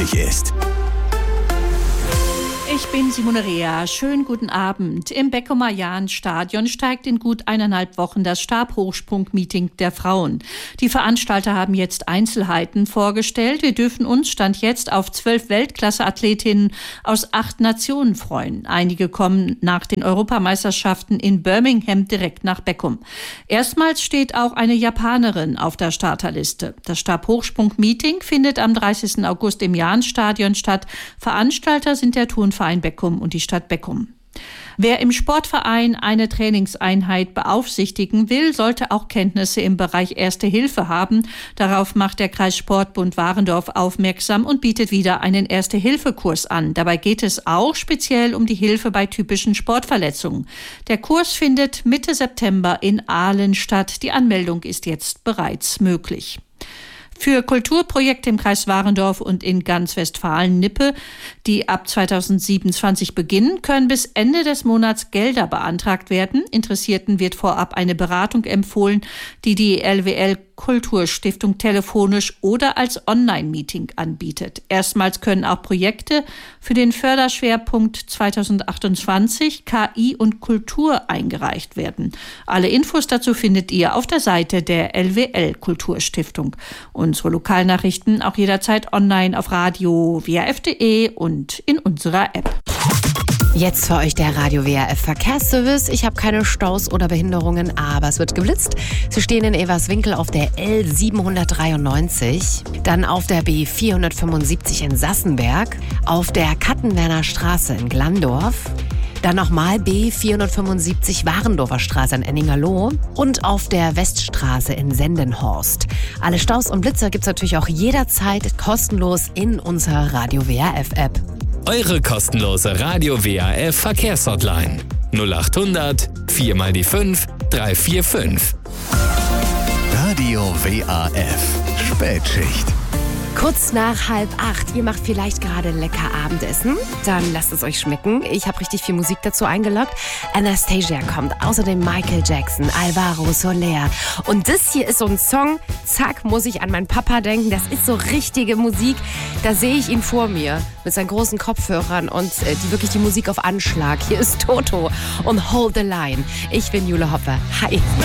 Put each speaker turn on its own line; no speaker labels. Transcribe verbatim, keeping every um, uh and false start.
wichtig ist.
Ich bin Simone Rea. Schönen guten Abend. Im Beckumer-Jahn-Stadion steigt in gut eineinhalb Wochen das Stabhochsprung-Meeting der Frauen. Die Veranstalter haben jetzt Einzelheiten vorgestellt. Wir dürfen uns Stand jetzt auf zwölf Weltklasse-Athletinnen aus acht Nationen freuen. Einige kommen nach den Europameisterschaften in Birmingham direkt nach Beckum. Erstmals steht auch eine Japanerin auf der Starterliste. Das Stabhochsprung-Meeting findet am dreißigsten August im Jahn-Stadion statt. Veranstalter sind der Turnverein Beckum und die Stadt Beckum. Wer im Sportverein eine Trainingseinheit beaufsichtigen will, sollte auch Kenntnisse im Bereich Erste Hilfe haben. Darauf macht der Kreissportbund Warendorf aufmerksam und bietet wieder einen Erste-Hilfe-Kurs an. Dabei geht es auch speziell um die Hilfe bei typischen Sportverletzungen. Der Kurs findet Mitte September in Aalen statt. Die Anmeldung ist jetzt bereits möglich. Für Kulturprojekte im Kreis Warendorf und in ganz Westfalen-Nippe, die ab zweitausendsiebenundzwanzig beginnen, können bis Ende des Monats Gelder beantragt werden. Interessierten wird vorab eine Beratung empfohlen, die die L W L Kulturstiftung telefonisch oder als Online-Meeting anbietet. Erstmals können auch Projekte für den Förderschwerpunkt zweitausendachtundzwanzig K I und Kultur eingereicht werden. Alle Infos dazu findet ihr auf der Seite der L W L Kulturstiftung. Unsere Lokalnachrichten auch jederzeit online auf Radio W R F punkt de und in unserer App.
Jetzt für euch der Radio W R F Verkehrsservice. Ich habe keine Staus oder Behinderungen, aber es wird geblitzt. Sie stehen in Everswinkel auf der L siebenhundertdreiundneunzig, dann auf der B vierhundertfünfundsiebzig in Sassenberg, auf der Kattenwerner Straße in Glandorf, dann nochmal B vierhundertfünfundsiebzig Warendorfer Straße in Enningerloh und auf der Weststraße in Sendenhorst. Alle Staus und Blitzer gibt's natürlich auch jederzeit kostenlos in unserer Radio W R F App.
Eure kostenlose Radio W R F Verkehrshotline null achthundert vier mal die fünf drei vier fünf.
Radio W R F Spätschicht.
Kurz nach halb acht. Ihr macht vielleicht gerade lecker Abendessen. Dann lasst es euch schmecken. Ich habe richtig viel Musik dazu eingeloggt. Anastasia kommt. Außerdem Michael Jackson, Alvaro Soler. Und das hier ist so ein Song. Zack, muss ich an meinen Papa denken. Das ist so richtige Musik. Da sehe ich ihn vor mir mit seinen großen Kopfhörern und äh, die wirklich die Musik auf Anschlag. Hier ist Toto und Hold the Line. Ich bin Jule Hopper. Hi.